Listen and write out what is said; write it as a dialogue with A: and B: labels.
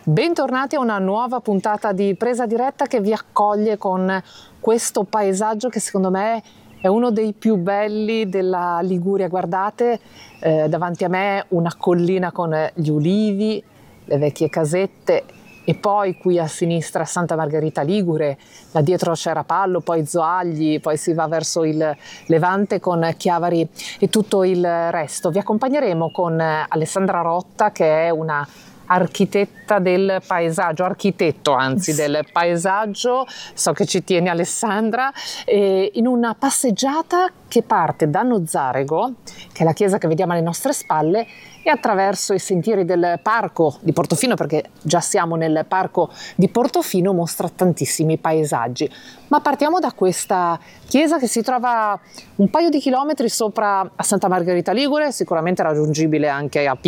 A: Bentornati a una nuova puntata di Presa Diretta che vi accoglie con questo paesaggio che secondo me è uno dei più belli della Liguria. Guardate, davanti a me una collina con gli ulivi, le vecchie casette e poi qui a sinistra Santa Margherita Ligure, là dietro Cerapallo, poi Zoagli, poi si va verso il Levante con Chiavari e tutto il resto. Vi accompagneremo con Alessandra Rotta, che è una architetta del paesaggio, architetto anzi del paesaggio, so che ci tiene Alessandra, in una passeggiata che parte da Nozzarego, che è la chiesa che vediamo alle nostre spalle, e attraverso i sentieri del parco di Portofino, perché già siamo nel parco di Portofino, mostra tantissimi paesaggi. Ma partiamo da questa chiesa che si trova un paio di chilometri sopra a Santa Margherita Ligure, sicuramente raggiungibile anche a piedi